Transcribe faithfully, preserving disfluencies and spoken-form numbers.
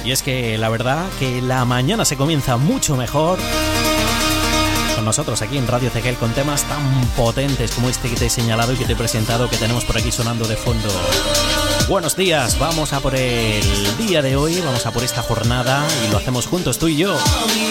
Y es que la verdad que la mañana se comienza mucho mejor con nosotros aquí en Radio C G L con temas tan potentes como este que te he señalado y que te he presentado, que tenemos por aquí sonando de fondo. Buenos días, vamos a por el día de hoy, vamos a por esta jornada y lo hacemos juntos tú y yo.